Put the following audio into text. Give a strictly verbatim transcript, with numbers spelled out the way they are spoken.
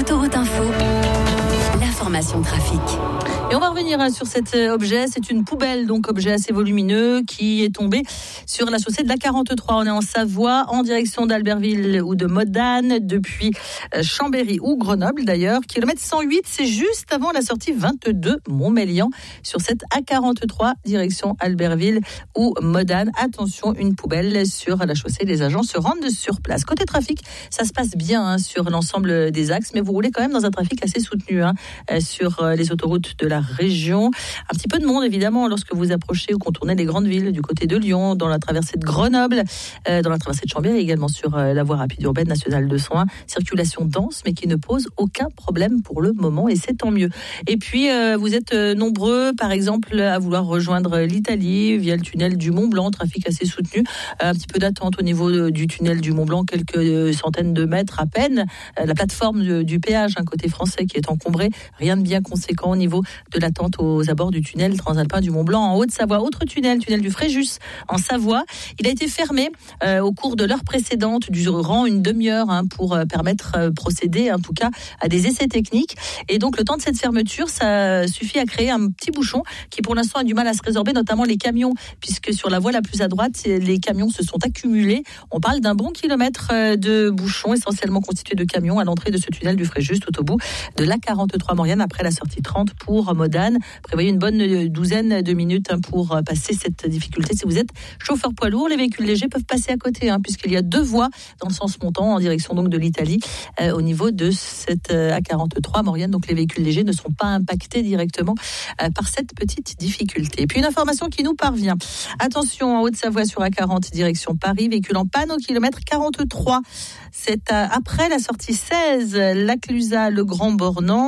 Autoroute Info, l'information trafic. Et on va revenir sur cet objet. C'est une poubelle, donc objet assez volumineux, qui est tombé sur la chaussée de la quarante-trois. On est en Savoie, en direction d'Albertville ou de Modane, depuis Chambéry ou Grenoble d'ailleurs. Kilomètre cent huit, c'est juste avant la sortie vingt-deux Montmélian sur cette A quarante-trois, direction Albertville ou Modane. Attention, une poubelle sur la chaussée. Les agents se rendent sur place. Côté trafic, ça se passe bien hein, sur l'ensemble des axes, mais vous roulez quand même dans un trafic assez soutenu hein, sur les autoroutes de la région. Un petit peu de monde évidemment lorsque vous approchez ou contournez les grandes villes du côté de Lyon, dans la traversée de Grenoble, euh, dans la traversée de Chambéry, également sur euh, la voie rapide urbaine nationale deux cent un. Circulation dense mais qui ne pose aucun problème pour le moment et c'est tant mieux. Et puis euh, vous êtes euh, nombreux par exemple à vouloir rejoindre l'Italie via le tunnel du Mont Blanc, trafic assez soutenu, euh, un petit peu d'attente au niveau de, du tunnel du Mont Blanc, quelques centaines de mètres à peine. Euh, la plateforme de, du péage, un côté français qui est encombrée, rien de bien conséquent au niveau de l'attente aux abords du tunnel transalpin du Mont Blanc en Haute-Savoie. Autre tunnel, tunnel du Fréjus en Savoie. Il a été fermé euh, au cours de l'heure précédente, durant une demi-heure hein, pour euh, permettre euh, procéder en tout cas à des essais techniques. Et donc le temps de cette fermeture, ça suffit à créer un petit bouchon qui pour l'instant a du mal à se résorber, notamment les camions, puisque sur la voie la plus à droite, les camions se sont accumulés. On parle d'un bon kilomètre de bouchons, essentiellement constitués de camions à l'entrée de ce tunnel du Fréjus, tout au bout de l'A quarante-trois Maurienne, après la sortie trente pour Modane. Prévoyez une bonne douzaine de minutes pour passer cette difficulté. Si vous êtes chauffeur poids lourd, les véhicules légers peuvent passer à côté, hein, puisqu'il y a deux voies dans le sens montant en direction donc de l'Italie euh, au niveau de cette euh, A quarante-trois Maurienne. Donc les véhicules légers ne sont pas impactés directement euh, par cette petite difficulté. Et puis une information qui nous parvient. Attention, en Haute-Savoie sur A quarante direction Paris, véhicule en panne au kilomètre quarante-trois. C'est euh, après la sortie seize, Laclusaz, le Grand Bornand.